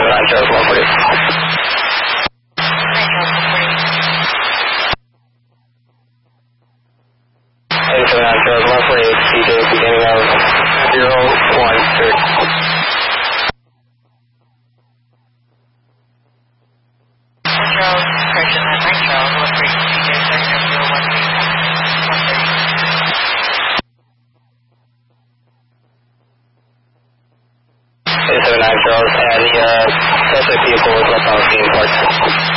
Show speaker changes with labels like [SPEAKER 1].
[SPEAKER 1] Charles 140. 879 Charles 148, CJ beginning of 013.
[SPEAKER 2] Charles, correction, 9 Charles 138, CJ starting at
[SPEAKER 1] 879 Charles, and the suspect vehicle was left on the scene parked.